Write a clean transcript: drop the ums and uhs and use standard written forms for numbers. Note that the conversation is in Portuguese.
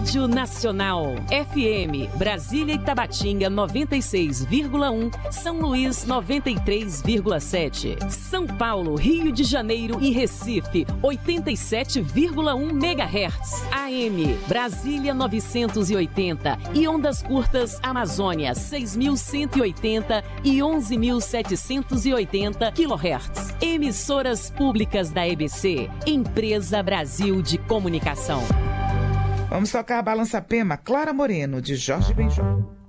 Rádio Nacional. FM, Brasília e Tabatinga 96,1, São Luís 93,7. São Paulo, Rio de Janeiro e Recife 87,1 MHz. AM, Brasília 980 e ondas curtas Amazônia 6.180 e 11.780 kHz. Emissoras públicas da EBC, Empresa Brasil de Comunicação. Vamos tocar a Balança Pema, Clara Moreno, de Jorge Benjor.